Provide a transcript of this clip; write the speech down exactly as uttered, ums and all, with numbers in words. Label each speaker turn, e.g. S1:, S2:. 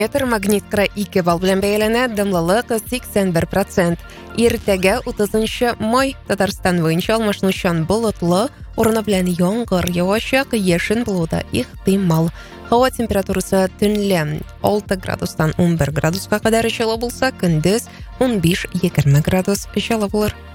S1: Магниткра ике балл белән бәяләнә, дымлылык сиксән бер процент. Иртәгә утызынчы май Татарстан буенча алмашынучан болытлы, урыны белән яңгыр явачак, яшен булуда ихтимал. Һава температурасы төнлә алты градустан ун бер градуска кадәр җылы булса, көндез ун биш егерме градус җылы булыр.